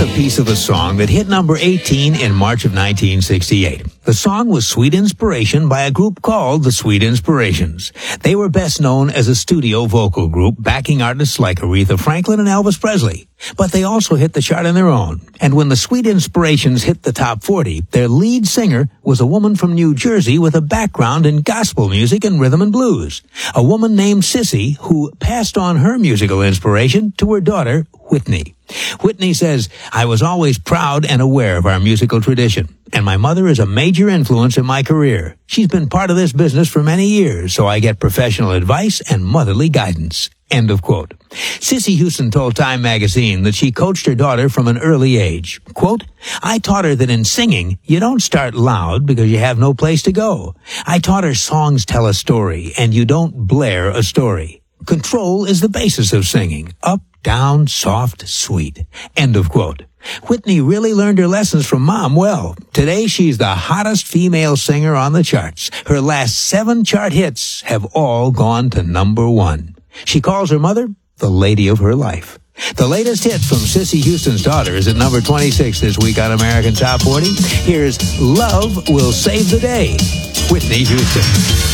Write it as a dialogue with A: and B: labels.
A: a piece of a song that hit number 18 in March of 1968. The song was Sweet Inspiration by a group called the Sweet Inspirations. They were best known as a studio vocal group backing artists like Aretha Franklin and Elvis Presley. But they also hit the chart on their own. And when the Sweet Inspirations hit the top 40, their lead singer was a woman from New Jersey with a background in gospel music and rhythm and blues. A woman named Sissy who passed on her musical inspiration to her daughter, Whitney. Whitney says, "I was always proud and aware of our musical tradition, and my mother is a major influence in my career. She's been part of this business for many years, so I get professional advice and motherly guidance." End of quote. Cissy Houston told Time magazine that she coached her daughter from an early age. Quote, "I taught her that in singing, you don't start loud because you have no place to go. I taught her songs tell a story, and you don't blare a story. Control is the basis of singing. Up, down, soft, sweet." End of quote. Whitney really learned her lessons from Mom well. Today, she's the hottest female singer on the charts. Her last 7 chart hits have all gone to number 1. She calls her mother the lady of her life. The latest hit from Cissy Houston's daughter is at number 26 this week on American Top 40. Here's Love Will Save the Day, Whitney Houston.